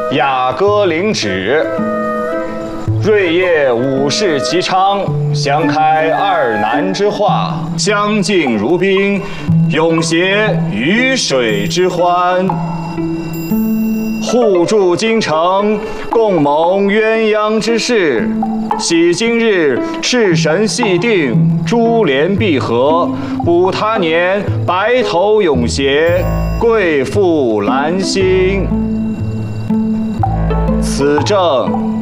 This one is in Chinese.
雅歌领旨。瑞业五世其昌，相开二南之化，相敬如宾，永谐鱼水之欢。互助京城，共谋鸳鸯之事。喜今日，赤神系定，珠联璧合。补他年，白头永谐，贵妇兰心。此正